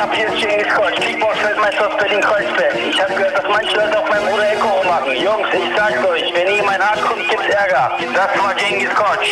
ab? Hier ist Genghis Coach, Kickbox-Weltmeister aus Berlin-Kreuzberg. Ich habe gehört, dass manche Leute auf meinen Bruder Echo machen. Jungs, ich sag's euch, wenn ihr in mein Arsch kommt, gibt's Ärger. Das war Genghis Coach.